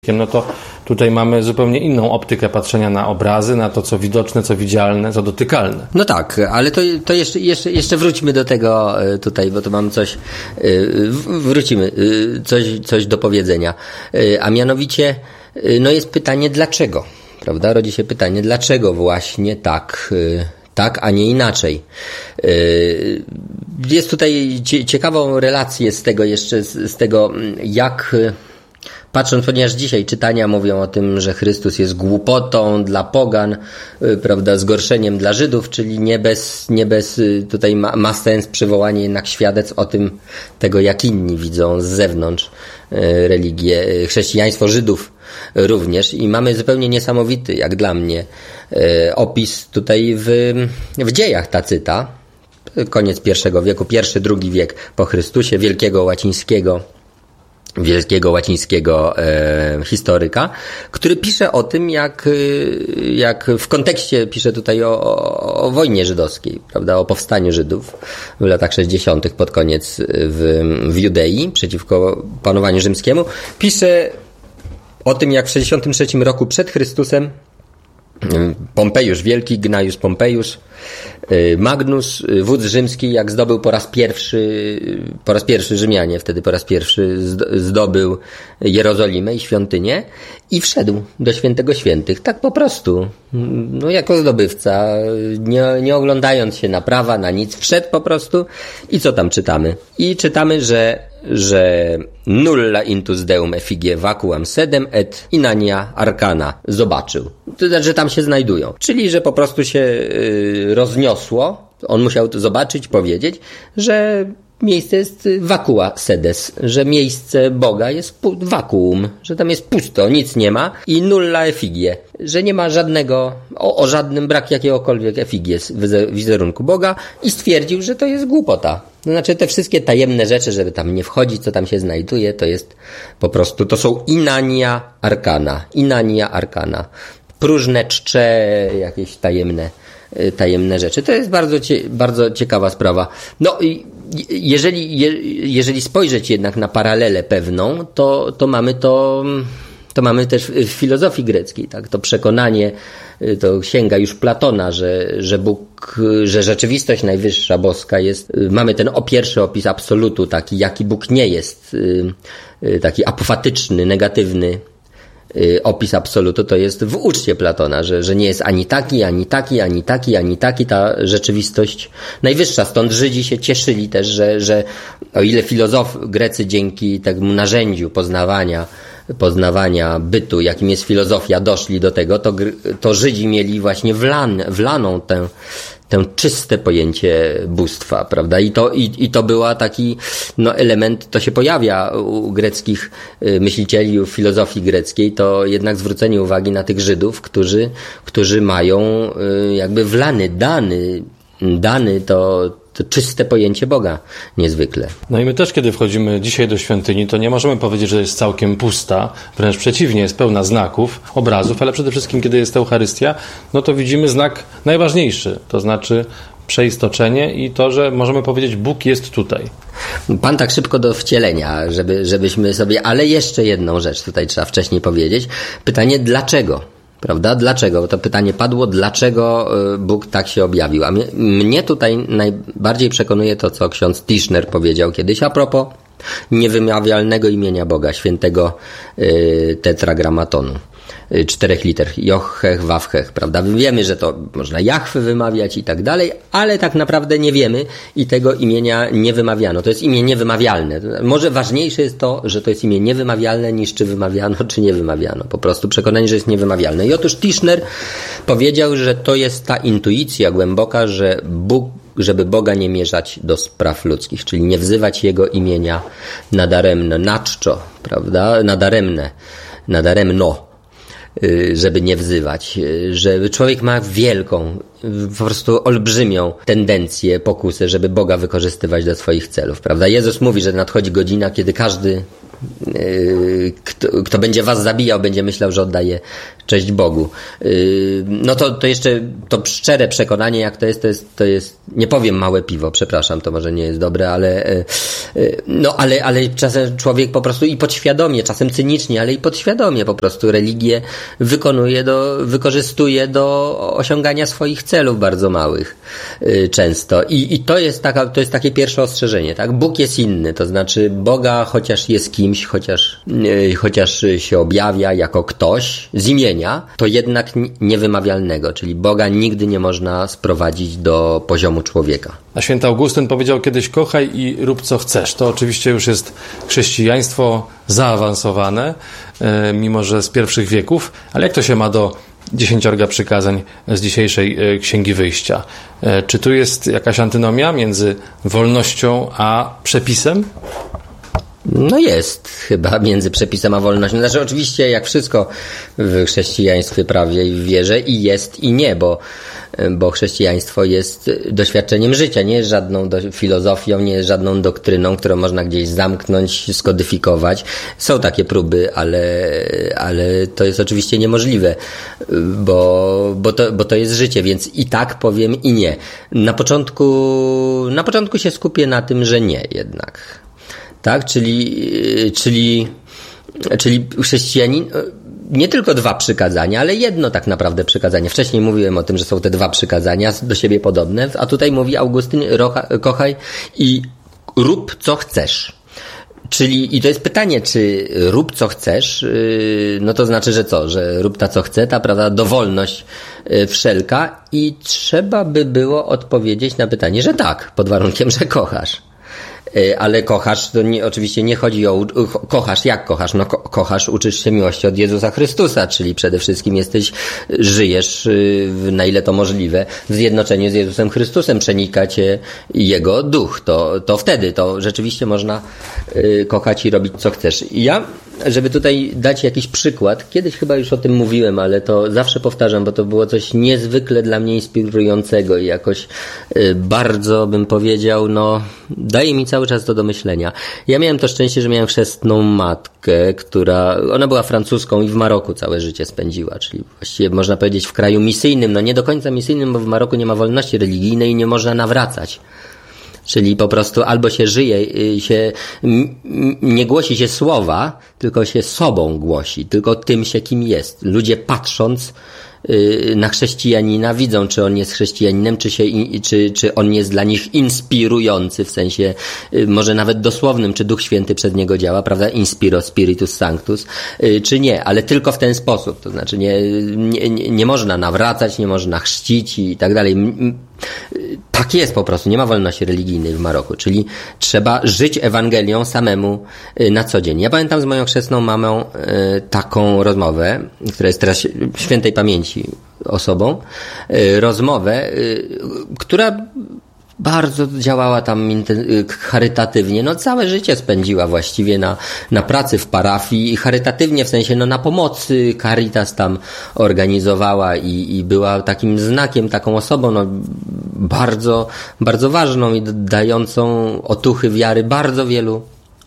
No to tutaj mamy zupełnie inną optykę patrzenia na obrazy, na to, co widoczne, co widzialne, co dotykalne. No tak, ale to jeszcze wróćmy do tego tutaj, bo to mam coś, wrócimy, coś do powiedzenia. A mianowicie, no jest pytanie dlaczego, prawda? Rodzi się pytanie, dlaczego właśnie tak, a nie inaczej. Jest tutaj ciekawą relację z tego jeszcze, z tego jak... Patrząc, ponieważ dzisiaj czytania mówią o tym, że Chrystus jest głupotą dla pogan, prawda, zgorszeniem dla Żydów, czyli nie bez tutaj ma sens przywołanie jednak świadectw o tym, tego jak inni widzą z zewnątrz religię, chrześcijaństwo Żydów również. I mamy zupełnie niesamowity, jak dla mnie, opis tutaj w dziejach Tacyta, koniec I wieku, II wiek po Chrystusie, wielkiego łacińskiego historyka, który pisze o tym, jak w kontekście pisze tutaj o wojnie żydowskiej, prawda, o powstaniu Żydów w latach 60. pod koniec w Judei przeciwko panowaniu rzymskiemu. Pisze o tym, jak w 63 roku przed Chrystusem Pompejusz Wielki, Gnaeus Pompejusz, Magnus, wódz rzymski, jak zdobył po raz pierwszy Rzymianie, wtedy po raz pierwszy zdobył Jerozolimę i świątynię i wszedł do Świętego Świętych, tak po prostu, no jako zdobywca, nie oglądając się na prawa, na nic, wszedł po prostu i co tam czytamy? I czytamy, że nulla intus deum effigie vacuam sedem et inania arcana zobaczył. To znaczy, że tam się znajdują. Czyli, że po prostu się rozniosło, on musiał to zobaczyć, powiedzieć, że miejsce jest vacua sedes, że miejsce Boga jest vakuum, że tam jest pusto, nic nie ma i nulla effigie, że nie ma żadnego, o żadnym brak jakiegokolwiek effigie wizerunku Boga i stwierdził, że to jest głupota. To znaczy te wszystkie tajemne rzeczy, żeby tam nie wchodzić, co tam się znajduje, to jest po prostu, to są inania arcana. Próżne czcze, jakieś tajemne rzeczy. To jest bardzo ciekawa sprawa. No i jeżeli spojrzeć jednak na paralelę pewną, to mamy też w filozofii greckiej, tak? To przekonanie, to sięga już Platona, że Bóg, że rzeczywistość najwyższa boska jest, mamy ten pierwszy opis absolutu, taki jaki Bóg nie jest, taki apofatyczny, negatywny opis absolutu, to jest w uczcie Platona, że nie jest ani taki, ta rzeczywistość najwyższa. Stąd Żydzi się cieszyli też, że o ile Grecy dzięki temu narzędziu poznawania bytu, jakim jest filozofia, doszli do tego, to Żydzi mieli właśnie wlaną tę czyste pojęcie bóstwa, prawda? I to była taki, element, to się pojawia u greckich myślicieli, u filozofii greckiej, to jednak zwrócenie uwagi na tych Żydów, którzy mają jakby dany to czyste pojęcie Boga niezwykle. No i my też, kiedy wchodzimy dzisiaj do świątyni, to nie możemy powiedzieć, że jest całkiem pusta, wręcz przeciwnie, jest pełna znaków, obrazów, ale przede wszystkim, kiedy jest Eucharystia, no to widzimy znak najważniejszy, to znaczy przeistoczenie i to, że możemy powiedzieć, Bóg jest tutaj. Pan tak szybko do wcielenia, żebyśmy sobie, ale jeszcze jedną rzecz tutaj trzeba wcześniej powiedzieć. Pytanie dlaczego? Prawda? Dlaczego? To pytanie padło, dlaczego Bóg tak się objawił? A mnie tutaj najbardziej przekonuje to, co ksiądz Tischner powiedział kiedyś a propos niewymawialnego imienia Boga, świętego tetragrammatonu. 4 liter, Jochech, Wawchech, prawda? Wiemy, że to można Jahwe wymawiać i tak dalej, ale tak naprawdę nie wiemy i tego imienia nie wymawiano. To jest imię niewymawialne. Może ważniejsze jest to, że to jest imię niewymawialne niż czy wymawiano, czy nie wymawiano. Po prostu przekonanie, że jest niewymawialne. I otóż Tischner powiedział, że to jest ta intuicja głęboka, że żeby Boga nie mierzać do spraw ludzkich, czyli nie wzywać Jego imienia nadaremno, naczczo, prawda? Nadaremno, żeby nie wzywać, że człowiek ma wielką po prostu olbrzymią tendencję, pokusę, żeby Boga wykorzystywać do swoich celów, prawda? Jezus mówi, że nadchodzi godzina, kiedy każdy kto będzie was zabijał, będzie myślał, że oddaje cześć Bogu. No to jeszcze to szczere przekonanie, jak to jest, nie powiem małe piwo, przepraszam, to może nie jest dobre, ale czasem człowiek po prostu i podświadomie, czasem cynicznie, ale i podświadomie po prostu religię wykorzystuje do osiągania swoich celów bardzo małych często. I to jest takie pierwsze ostrzeżenie, tak? Bóg jest inny, to znaczy Boga, chociaż jest kimś, chociaż się objawia jako ktoś z imienia, to jednak niewymawialnego, czyli Boga nigdy nie można sprowadzić do poziomu człowieka. A święty Augustyn powiedział kiedyś: kochaj i rób co chcesz. To oczywiście już jest chrześcijaństwo zaawansowane, mimo że z pierwszych wieków, ale jak to się ma do 10 przykazań z dzisiejszej Księgi Wyjścia? Czy tu jest jakaś antynomia między wolnością a przepisem? No jest chyba między przepisem a wolnością. Znaczy oczywiście jak wszystko w chrześcijaństwie prawie i w wierze i jest i nie, bo chrześcijaństwo jest doświadczeniem życia, nie jest żadną filozofią, nie jest żadną doktryną, którą można gdzieś zamknąć, skodyfikować. Są takie próby, ale to jest oczywiście niemożliwe, bo to jest życie, więc i tak powiem i nie. Na początku się skupię na tym, że nie jednak. Tak, czyli chrześcijanin, nie tylko 2 przykazania, ale jedno tak naprawdę przykazanie. Wcześniej mówiłem o tym, że są te 2 przykazania do siebie podobne, a tutaj mówi Augustyn: kochaj i rób co chcesz. I to jest pytanie, czy rób co chcesz, no to znaczy, że co? Że rób ta co chce, ta, prawda, dowolność wszelka, i trzeba by było odpowiedzieć na pytanie, że tak, pod warunkiem, że kochasz. Ale kochasz, to oczywiście nie chodzi o kochasz, jak kochasz? No kochasz, uczysz się miłości od Jezusa Chrystusa, czyli przede wszystkim żyjesz, na ile to możliwe, w zjednoczeniu z Jezusem Chrystusem, przenika cię Jego duch. To wtedy to rzeczywiście można kochać i robić co chcesz. I ja, żeby tutaj dać jakiś przykład, kiedyś chyba już o tym mówiłem, ale to zawsze powtarzam, bo to było coś niezwykle dla mnie inspirującego i jakoś bardzo, bym powiedział, daje mi cały czas to do myślenia. Ja miałem to szczęście, że miałem chrzestną matkę, ona była francuską i w Maroku całe życie spędziła, czyli właściwie można powiedzieć w kraju misyjnym, nie do końca misyjnym, bo w Maroku nie ma wolności religijnej i nie można nawracać. Czyli po prostu albo się żyje, nie głosi się słowa, tylko się sobą głosi, tylko tym się kim jest. Ludzie patrząc na chrześcijanina widzą, czy on jest chrześcijaninem, czy on jest dla nich inspirujący, w sensie może nawet dosłownym, czy Duch Święty przez niego działa, prawda? Inspiro Spiritus Sanctus, czy nie, ale tylko w ten sposób. To znaczy nie można nawracać, nie można chrzcić i tak dalej. Tak jest po prostu, nie ma wolności religijnej w Maroku, czyli trzeba żyć Ewangelią samemu na co dzień. Ja pamiętam z moją chrzestną mamą taką rozmowę, która jest teraz świętej pamięci osobą, rozmowę, która bardzo działała tam charytatywnie, całe życie spędziła właściwie na pracy w parafii i charytatywnie, w sensie na pomocy Caritas tam organizowała i była takim znakiem, taką osobą bardzo, bardzo ważną i dającą otuchy wiary bardzo wielu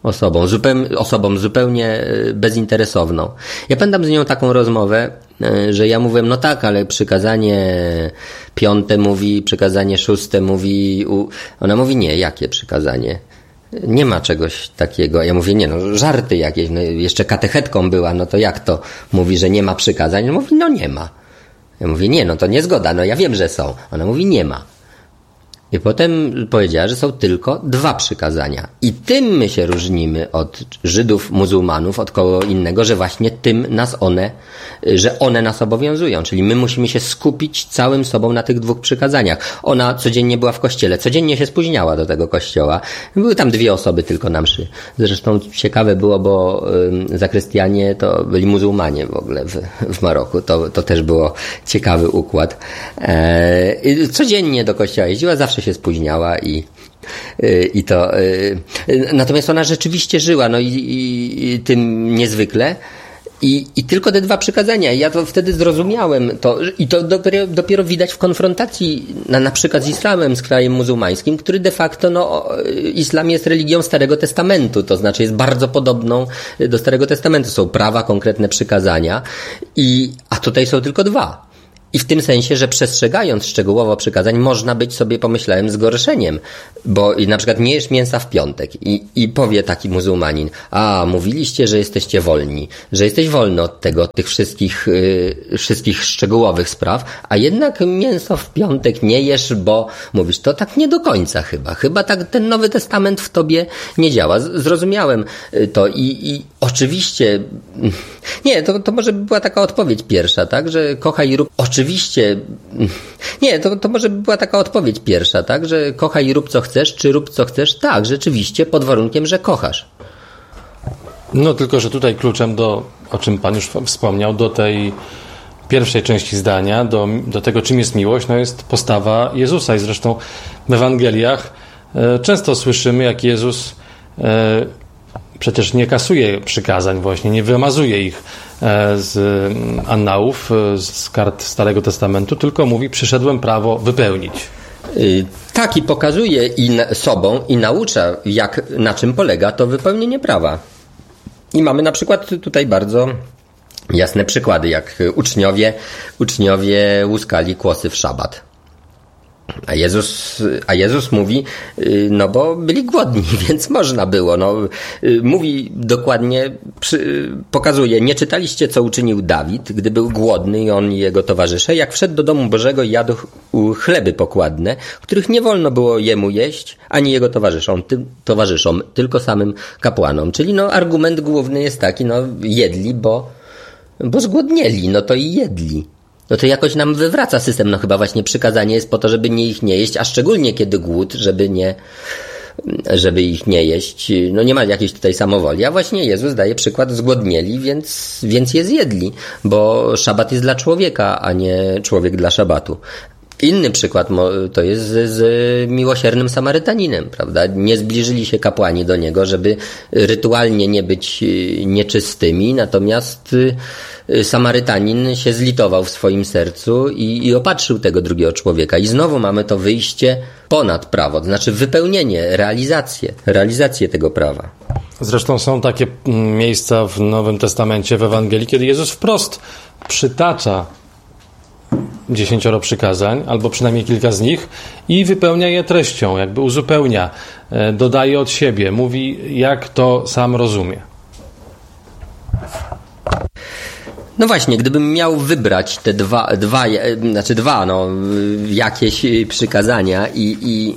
osobom zupełnie bezinteresowną. Ja pamiętam z nią taką rozmowę, że ja mówiłem, tak, ale przykazanie 5 mówi, przykazanie 6 mówi, ona mówi, nie, jakie przykazanie? Nie ma czegoś takiego. Ja mówię, nie, żarty jakieś, jeszcze katechetką była, to jak to mówi, że nie ma przykazań? Ona mówi, nie ma. Ja mówię, nie, to nie zgoda, ja wiem, że są. Ona mówi, nie ma. I potem powiedziała, że są tylko 2 przykazania. I tym my się różnimy od Żydów, muzułmanów, od kogo innego, że właśnie że one nas obowiązują. Czyli my musimy się skupić całym sobą na tych 2 przykazaniach. Ona codziennie była w kościele, codziennie się spóźniała do tego kościoła. Były tam 2 osoby tylko na mszy. Zresztą ciekawe było, bo zakrystianie to byli muzułmanie w ogóle w Maroku. To też było ciekawy układ. Codziennie do kościoła jeździła, zawsze się spóźniała i to. Natomiast ona rzeczywiście żyła, i tym niezwykle. I tylko te 2 przykazania. Ja to wtedy zrozumiałem to. I to dopiero widać w konfrontacji na przykład z islamem, z krajem muzułmańskim, który de facto, islam jest religią Starego Testamentu, to znaczy jest bardzo podobną do Starego Testamentu. Są prawa, konkretne przykazania, a tutaj są tylko 2. I w tym sensie, że przestrzegając szczegółowo przykazań, można być sobie, pomyślałem, zgorszeniem. Bo na przykład nie jesz mięsa w piątek i powie taki muzułmanin: mówiliście, że jesteście wolni, że jesteś wolny od tych wszystkich szczegółowych spraw, a jednak mięso w piątek nie jesz, bo mówisz, to tak nie do końca chyba tak ten Nowy Testament w tobie nie działa. Zrozumiałem to i oczywiście, nie, to może by była taka odpowiedź pierwsza, tak, że kochaj i rób. Oczywiście, nie, to może by była taka odpowiedź pierwsza, tak, że kochaj i rób co chcesz, czy rób co chcesz, tak, rzeczywiście, pod warunkiem, że kochasz. No tylko, że tutaj kluczem o czym Pan już wspomniał, do tej pierwszej części zdania, do tego, czym jest miłość, jest postawa Jezusa. I zresztą w Ewangeliach często słyszymy, jak Jezus przecież nie kasuje przykazań właśnie, nie wymazuje ich z annałów, z kart Starego Testamentu, tylko mówi: przyszedłem prawo wypełnić. Tak, i pokazuje sobą i naucza, na czym polega to wypełnienie prawa. I mamy na przykład tutaj bardzo jasne przykłady, jak uczniowie łuskali kłosy w szabat. A Jezus mówi, bo byli głodni, więc można było. Mówi dokładnie, pokazuje: nie czytaliście, co uczynił Dawid, gdy był głodny, i on i jego towarzysze, jak wszedł do domu Bożego i jadł chleby pokładne, których nie wolno było jemu jeść, ani jego towarzyszom, tylko samym kapłanom. Czyli argument główny jest taki: jedli, bo zgłodnieli, to i jedli. To jakoś nam wywraca system, chyba właśnie przykazanie jest po to, żeby ich nie jeść, a szczególnie kiedy głód, żeby ich nie jeść. Nie ma jakiejś tutaj samowoli, a właśnie Jezus daje przykład: zgłodnieli, więc je zjedli, bo szabat jest dla człowieka, a nie człowiek dla szabatu. Inny przykład to jest z miłosiernym Samarytaninem, prawda? Nie zbliżyli się kapłani do niego, żeby rytualnie nie być nieczystymi, natomiast Samarytanin się zlitował w swoim sercu i opatrzył tego drugiego człowieka. I znowu mamy to wyjście ponad prawo, to znaczy wypełnienie, realizację tego prawa. Zresztą są takie miejsca w Nowym Testamencie, w Ewangelii, kiedy Jezus wprost przytacza 10 przykazań, albo przynajmniej kilka z nich, i wypełnia je treścią, jakby uzupełnia, dodaje od siebie, mówi, jak to sam rozumie. No właśnie, gdybym miał wybrać te dwa jakieś przykazania i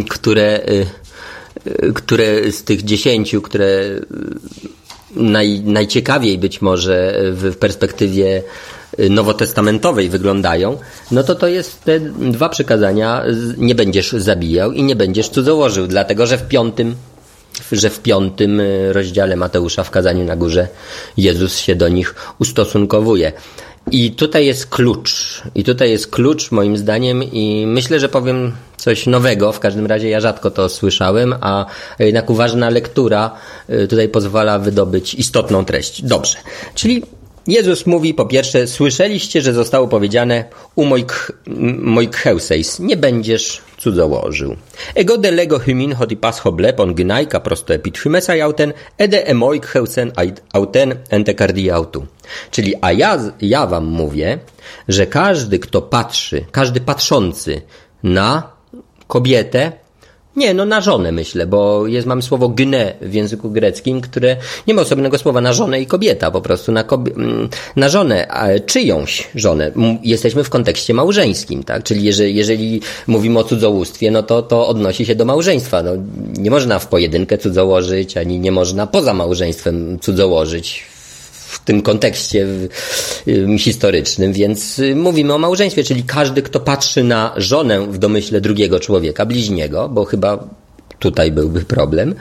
które z tych 10, które najciekawiej być może w perspektywie nowotestamentowej wyglądają, to jest te 2 przykazania: nie będziesz zabijał i nie będziesz cudzołożył, dlatego że w 5 rozdziale Mateusza, w Kazaniu na Górze, Jezus się do nich ustosunkowuje. I tutaj jest klucz moim zdaniem, i myślę, że powiem coś nowego, w każdym razie ja rzadko to słyszałem, a jednak uważna lektura tutaj pozwala wydobyć istotną treść. Dobrze, czyli Jezus mówi, po pierwsze: słyszeliście, że zostało powiedziane moikheuseis, nie będziesz cudzołożył. Ego de lego hymin hoti pas hoblepon gnajka prosto epit hymesai auten, ede emoikheusen auten entekardi autu. Czyli ja wam mówię, że każdy patrzący na kobietę, na żonę myślę, bo mamy słowo gne w języku greckim, które nie ma osobnego słowa na żonę i kobieta, po prostu na żonę, czyjąś żonę. Jesteśmy w kontekście małżeńskim, tak? Czyli jeżeli mówimy o cudzołóstwie, to odnosi się do małżeństwa. Nie można w pojedynkę cudzołożyć, ani nie można poza małżeństwem cudzołożyć w tym kontekście historycznym, więc mówimy o małżeństwie, czyli każdy, kto patrzy na żonę w domyśle drugiego człowieka, bliźniego, bo chyba tutaj byłby problem,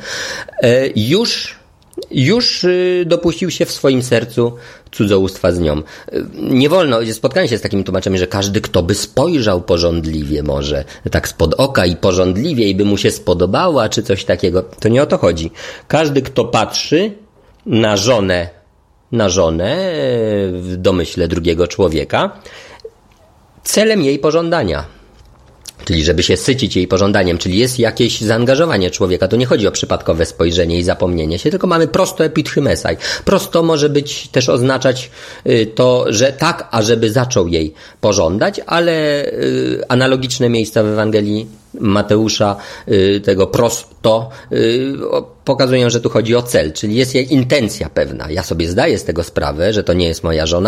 już dopuścił się w swoim sercu cudzołóstwa z nią. Nie wolno, spotkałem się z takimi tłumaczami, że każdy, kto by spojrzał pożądliwie, może tak spod oka i pożądliwie, i by mu się spodobała, czy coś takiego, to nie o to chodzi. Każdy, kto patrzy na żonę na żonę w domyśle drugiego człowieka celem jej pożądania. Czyli żeby się sycić jej pożądaniem, czyli jest jakieś zaangażowanie człowieka. To nie chodzi o przypadkowe spojrzenie i zapomnienie się, tylko mamy prosto epitchymesai. Prosto może być też oznaczać to, że tak, ażeby zaczął jej pożądać, ale analogiczne miejsca w Ewangelii Mateusza, tego prosto, pokazują, że tu chodzi o cel, czyli jest jej intencja pewna. Ja sobie zdaję z tego sprawę, że to nie jest moja żona,